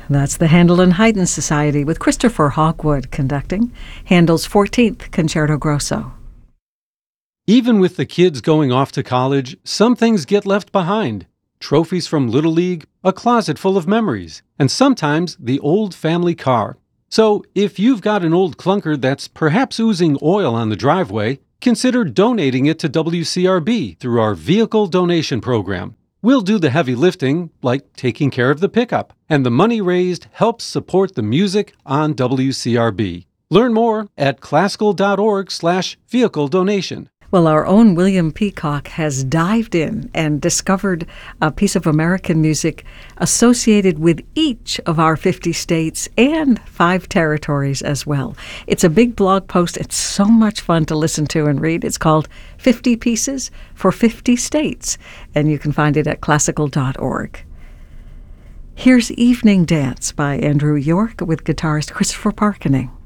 That's the Handel and Haydn Society with Christopher Hogwood conducting Handel's 14th Concerto Grosso. Even with the kids going off to college, some things get left behind. Trophies from Little League, a closet full of memories, and sometimes the old family car. So if you've got an old clunker that's perhaps oozing oil on the driveway, consider donating it to WCRB through our vehicle donation program. We'll do the heavy lifting, like taking care of the pickup, and the money raised helps support the music on WCRB. Learn more at classical.org/vehicle donation. Well, our own William Peacock has dived in and discovered a piece of American music associated with each of our 50 states and 5 territories as well. It's a big blog post. It's so much fun to listen to and read. It's called 50 Pieces for 50 States, and you can find it at classical.org. Here's Evening Dance by Andrew York with guitarist Christopher Parkening.